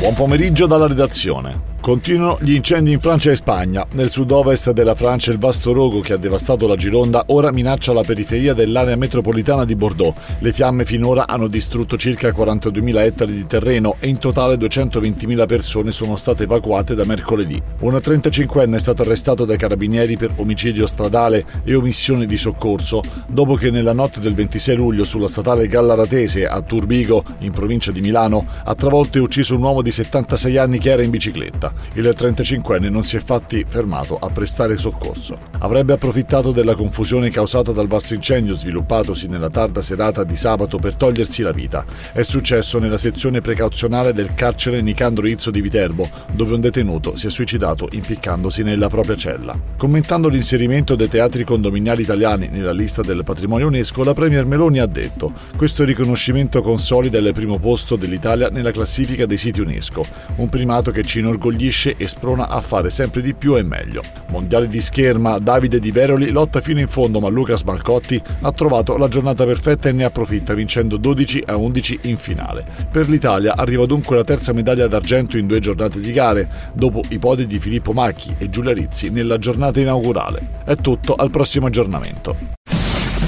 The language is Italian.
Buon pomeriggio dalla redazione. Continuano gli incendi in Francia e Spagna. Nel sud-ovest della Francia il vasto rogo che ha devastato la Gironda ora minaccia la periferia dell'area metropolitana di Bordeaux. Le fiamme finora hanno distrutto circa 42.000 ettari di terreno e in totale 220.000 persone sono state evacuate da mercoledì. Un 35enne è stato arrestato dai carabinieri per omicidio stradale e omissione di soccorso, dopo che nella notte del 26 luglio sulla statale Gallaratese a Turbigo, in provincia di Milano, ha travolto e ucciso un uomo di 76 anni che era in bicicletta. Il 35enne non si è infatti fermato a prestare soccorso. Avrebbe approfittato della confusione causata dal vasto incendio sviluppatosi nella tarda serata di sabato per togliersi la vita. È successo nella sezione precauzionale del carcere Nicandro Izzo di Viterbo, dove un detenuto si è suicidato impiccandosi nella propria cella. Commentando l'inserimento dei teatri condominiali italiani nella lista del patrimonio UNESCO, la premier Meloni ha detto: questo riconoscimento consolida il primo posto dell'Italia nella classifica dei siti UNESCO, un primato che ci inorgoglisce e sprona a fare sempre di più e meglio. Mondiale di scherma, Davide Di Veroli lotta fino in fondo, ma Lucas Malcotti ha trovato la giornata perfetta e ne approfitta vincendo 12-11 in finale. Per l'Italia arriva dunque la terza medaglia d'argento in 2 giornate di gare, dopo i podi di Filippo Macchi e Giulia Rizzi nella giornata inaugurale. È tutto, al prossimo aggiornamento.